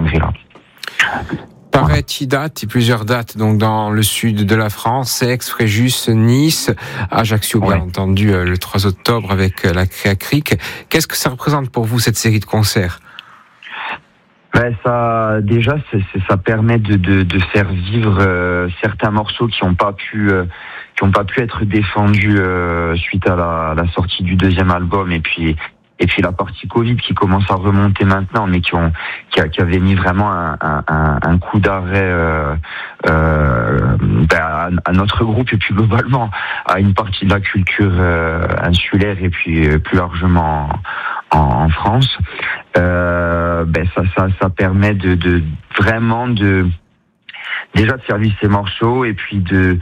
Shangri-La. Plusieurs dates donc dans le sud de la France, Aix, Fréjus, Nice, Ajaccio bien entendu le 3 octobre avec la Créa Cric. Qu'est-ce que ça représente pour vous cette série de concerts? Ça permet de faire vivre certains morceaux qui n'ont pas pu être défendus suite à la sortie du deuxième album et puis la partie Covid qui commence à remonter maintenant, mais qui avait mis vraiment un coup d'arrêt à notre groupe et puis globalement à une partie de la culture insulaire et puis plus largement en France. Ça permet de vraiment déjà de faire vivre ces morceaux et puis de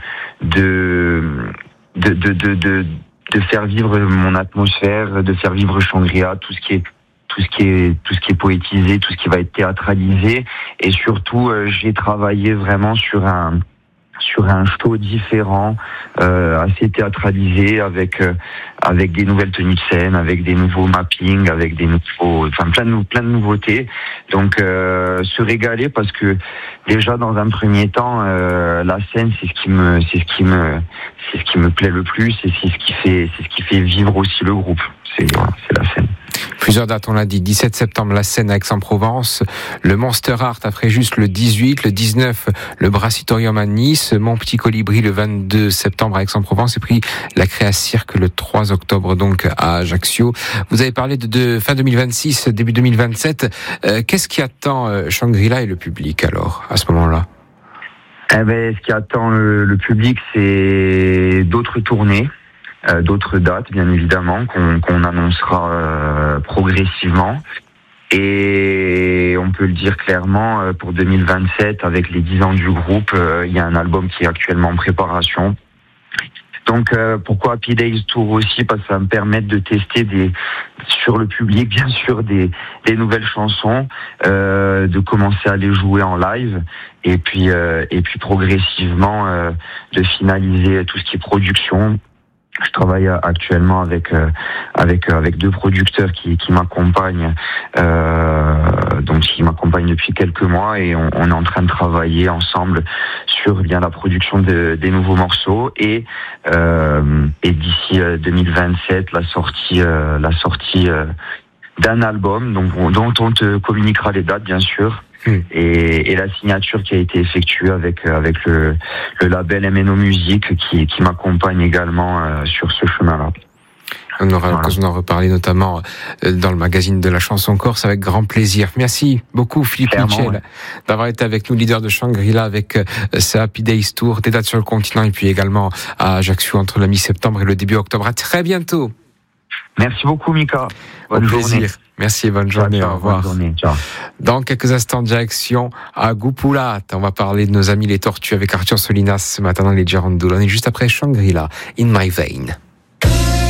faire vivre mon atmosphère, de faire vivre Shangri-La, tout ce qui est poétisé, tout ce qui va être théâtralisé, et surtout j'ai travaillé vraiment sur un show différent, assez théâtralisé, avec des nouvelles tenues de scène, avec des nouveaux mappings, avec plein de nouveautés. Donc se régaler, parce que déjà dans un premier temps la scène c'est ce qui me plaît le plus, et c'est ce qui fait vivre aussi le groupe. C'est la scène. Plusieurs dates, on l'a dit. 17 septembre, la scène à Aix-en-Provence. Le Monster Art à Fréjus le 18. Le 19, le Brassitorium à Nice. Mon Petit Colibri le 22 septembre à Aix-en-Provence. Et puis la Créa Cirque le 3 octobre donc à Ajaccio. Vous avez parlé de fin 2026, début 2027. Qu'est-ce qui attend Shangri-La et le public alors, à ce moment-là? Ce qui attend le public, c'est d'autres tournées. D'autres dates, bien évidemment, qu'on annoncera progressivement. Et on peut le dire clairement, pour 2027, avec les 10 ans du groupe, il y a un album qui est actuellement en préparation. Donc pourquoi Happy Days Tour aussi? Parce que ça va me permettre de tester sur le public, bien sûr, des nouvelles chansons, de commencer à les jouer en live, et puis progressivement de finaliser tout ce qui est production. Je travaille actuellement avec deux producteurs qui m'accompagnent, donc qui m'accompagnent depuis quelques mois, et on est en train de travailler ensemble sur bien la production des nouveaux morceaux, et d'ici 2027 la sortie d'un album dont on te communiquera les dates, bien sûr. Et la signature qui a été effectuée avec le label MNO Music qui m'accompagne également sur ce chemin-là. On aura l'occasion d'en reparler, notamment dans le magazine de la chanson corse, avec grand plaisir. Merci beaucoup Philippe Mitchell d'avoir été avec nous, leader de Shangri-La, avec ce Happy Days Tour, des dates sur le continent et puis également à Ajaccio entre la mi-septembre et le début octobre. À très bientôt. Merci beaucoup Mika. Bonne journée. Merci et bonne journée. Ciao, au revoir. Bonne journée. Ciao. Dans quelques instants, direction à Goupulat. On va parler de nos amis les Tortues avec Arthur Solinas ce matin dans les Girondoles. Et juste après Shangri-La, In My Vein.